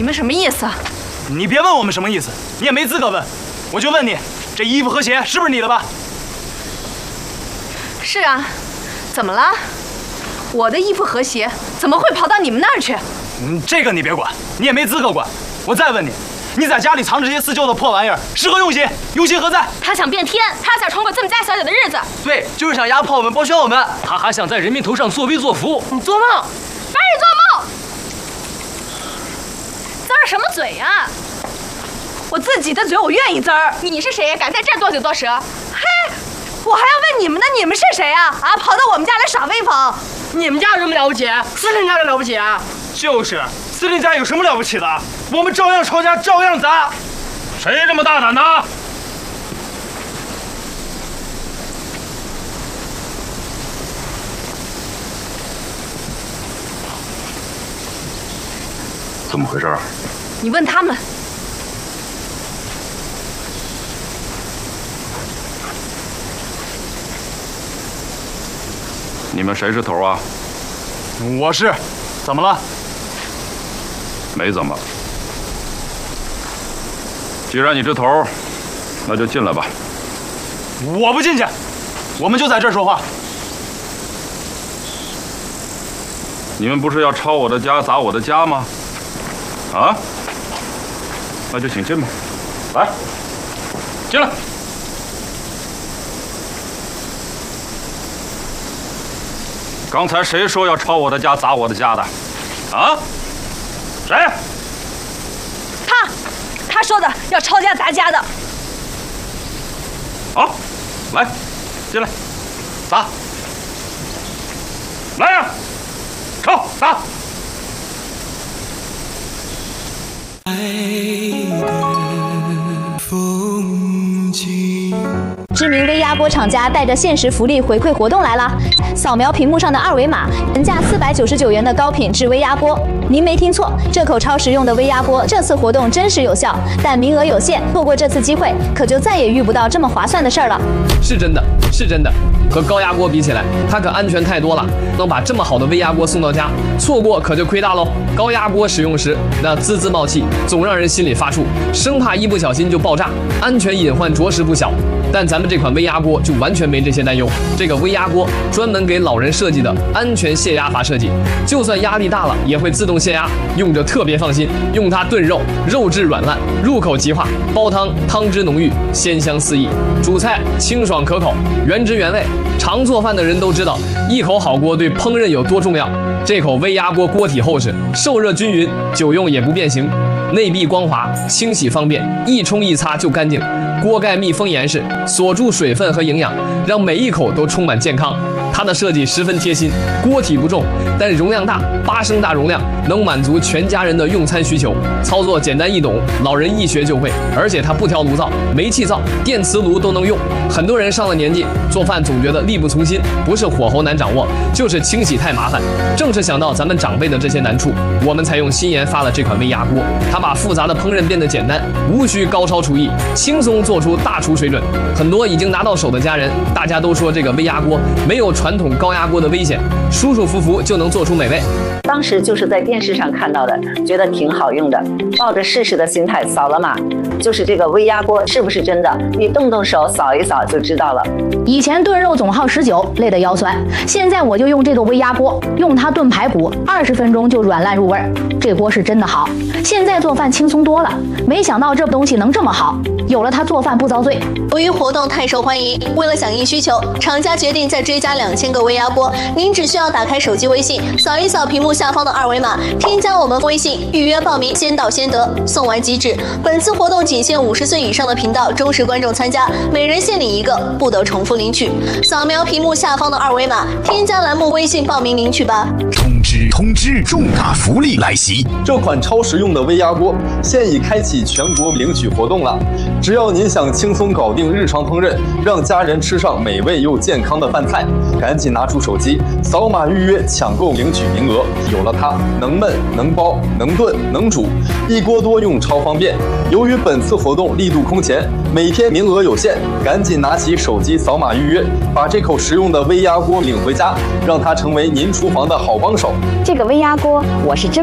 你们什么意思？ 你别问我们什么意思，你也没资格问。我就问你，这衣服和鞋是不是你的吧？ 是啊，怎么了？我的衣服和鞋怎么会跑到你们那儿去？ 这个你别管，你也没资格管。我再问你，你在家里藏着这些四旧的破玩意儿，是何用心？用心何在？ 他想变天，他想重过这么家小小的日子。 对，就是想压迫我们，剥削我们。 他还想在人民头上作威作福。 你做梦！哪里做梦？呲儿什么嘴呀？我自己的嘴我愿意呲儿。你是谁呀？敢在这儿多嘴多舌？嘿，我还要问你们呢，你们是谁呀？啊，跑到我们家来耍威风？ 你们家有什么了不起？司令家的了不起啊？ 就是，司令家有什么了不起的？我们照样抄家，照样砸。谁这么大胆呢？ 怎么回事？ 你问他们。 你们谁是头啊？ 我是，怎么了？ 没怎么。既然你是头，那就进来吧。 我不进去，我们就在这儿说话。 你们不是要抄我的家、砸我的家吗？啊？那就请进吧。来，进来。刚才谁说要抄我的家、砸我的家的？啊？谁？ 他说的要抄家砸家的。 好，来，进来，砸。来呀，抄砸。 知名微压锅厂家带着限时福利回馈活动来了，扫描屏幕上的二维码，原价499元的高品质微压锅。您没听错，这口超实用的微压锅，这次活动真实有效，但名额有限，错过这次机会，可就再也遇不到这么划算的事儿了。 是真的，是真的，和高压锅比起来，它可安全太多了。能把这么好的微压锅送到家，错过可就亏大喽。高压锅使用时，那滋滋冒气，总让人心里发怵，生怕一不小心就爆炸，安全隐患着实不小。但咱们这款微压锅就完全没这些担忧。这个微压锅专门给老人设计的安全泄压阀设计，就算压力大了也会自动泄压，用着特别放心。用它炖肉，肉质软烂，入口即化；煲汤，汤汁浓郁，鲜香四溢；煮菜清爽可口，原汁原味。常做饭的人都知道，一口好锅对烹饪有多重要。这口微压锅锅体厚实，受热均匀，久用也不变形，内壁光滑，清洗方便，一冲一擦就干净。锅盖密封严实，锁住水分和营养，让每一口都充满健康。它的设计十分贴心，锅体不重，但容量大，8升大容量，能满足全家人的用餐需求。操作简单易懂，老人一学就会。而且它不挑炉灶，煤气灶、电磁炉都能用。很多人上了年纪，做饭总觉得力不从心，不是火候难掌握，就是清洗太麻烦。正是想到咱们长辈的这些难处，我们才用新研发了这款微压锅。它把复杂的烹饪变得简单，无需高超厨艺，轻松做出大厨水准。很多已经拿到手的家人，大家都说这个微压锅没有传统高压锅的危险，舒舒服服就能做出美味。 当时就是在电视上看到的，觉得挺好用的，抱着试试的心态扫了码。就是这个微压锅是不是真的？你动动手扫一扫就知道了。 以前炖肉总耗19，累得腰酸。现在我就用这个微压锅，用它炖排骨，20分钟就软烂入味儿。这锅是真的好，现在做饭轻松多了。没想到这东西能这么好，有了它做饭不遭罪。 由于活动太受欢迎，为了响应需求，厂家决定再追加2000个微压锅。您只需要打开手机微信，扫一扫屏幕下方的二维码，添加我们微信预约报名，先到先得，送完即止。本次活动仅限50岁以上的频道忠实观众参加，每人限领1个，不得重复领取。扫描屏幕下方的二维码，添加栏目微信报名领取吧。 通知！重大福利来袭！ 这款超实用的微压锅现已开启全国领取活动了。只要您想轻松搞定日常烹饪，让家人吃上美味又健康的饭菜，赶紧拿出手机，扫码预约抢购领取名额。有了它，能焖能煲能炖能煮，一锅多用超方便。由于本次活动力度空前，每天名额有限，赶紧拿起手机扫码预约，把这口实用的微压锅领回家，让它成为您厨房的好帮手。 这个微压锅我是真